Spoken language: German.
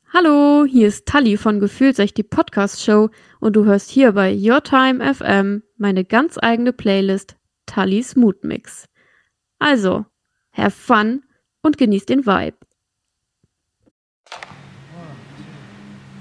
Hallo, hier ist Tali von Gefühlsecht, die Podcast-Show und du hörst hier bei Your Time FM meine ganz eigene Playlist Tallis Mood Mix. Also, have fun und genieß den Vibe.